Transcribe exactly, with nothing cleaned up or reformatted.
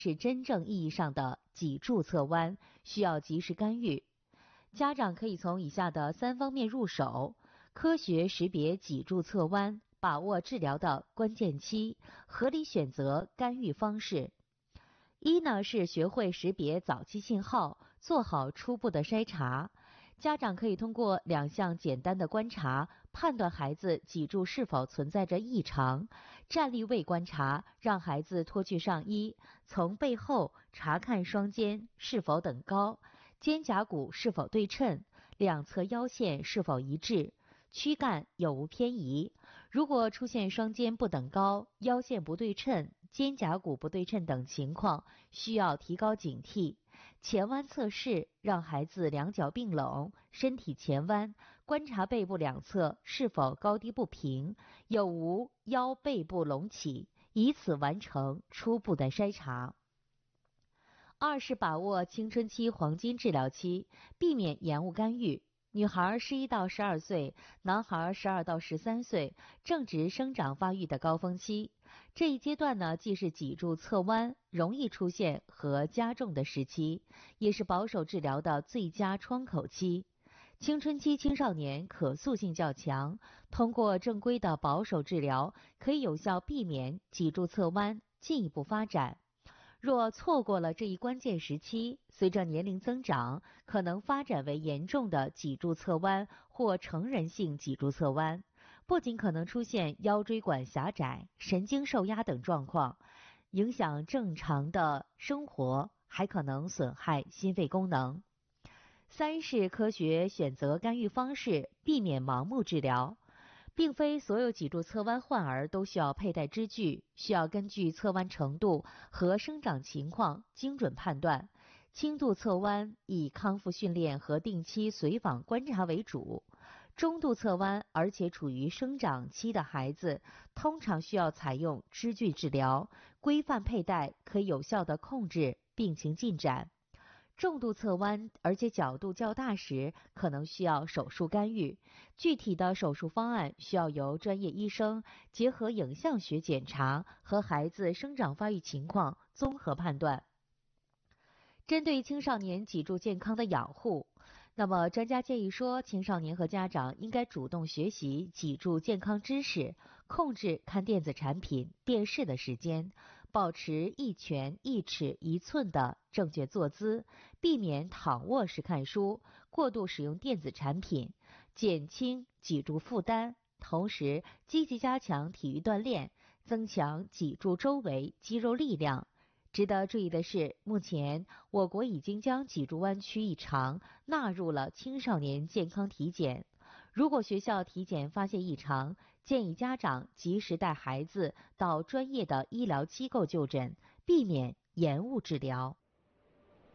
是真正意义上的脊柱侧弯，需要及时干预。家长可以从以下的三方面入手，科学识别脊柱侧弯，把握治疗的关键期，合理选择干预方式。一呢是学会识别早期信号，做好初步的筛查。家长可以通过两项简单的观察，判断孩子脊柱是否存在着异常。站立位观察，让孩子脱去上衣，从背后查看双肩是否等高，肩胛骨是否对称，两侧腰线是否一致，躯干有无偏移。如果出现双肩不等高、腰线不对称、肩胛骨不对称等情况，需要提高警惕。前弯测试，让孩子两脚并拢，身体前弯，观察背部两侧是否高低不平，有无腰背部隆起，以此完成初步的筛查。二是把握青春期黄金治疗期，避免延误干预。女孩十一到十二岁，男孩十二到十三岁，正值生长发育的高峰期。这一阶段呢，既是脊柱侧弯容易出现和加重的时期，也是保守治疗的最佳窗口期。青春期青少年可塑性较强，通过正规的保守治疗，可以有效避免脊柱侧弯进一步发展。若错过了这一关键时期，随着年龄增长，可能发展为严重的脊柱侧弯或成人性脊柱侧弯，不仅可能出现腰椎管狭窄、神经受压等状况，影响正常的生活，还可能损害心肺功能。三是科学选择干预方式，避免盲目治疗。并非所有脊柱侧弯患儿都需要佩戴支具，需要根据侧弯程度和生长情况精准判断。轻度侧弯以康复训练和定期随访观察为主，中度侧弯而且处于生长期的孩子，通常需要采用支具治疗，规范佩戴可以有效地控制病情进展。重度侧弯而且角度较大时，可能需要手术干预。具体的手术方案需要由专业医生结合影像学检查和孩子生长发育情况综合判断。针对青少年脊柱健康的养护，那么专家建议说，青少年和家长应该主动学习脊柱健康知识，控制看电子产品、电视的时间，保持一拳一尺一寸的正确坐姿，避免躺卧时看书，过度使用电子产品，减轻脊柱负担，同时积极加强体育锻炼，增强脊柱周围肌肉力量。值得注意的是，目前我国已经将脊柱弯曲异常纳入了青少年健康体检。如果学校体检发现异常，建议家长及时带孩子到专业的医疗机构就诊，避免延误治疗。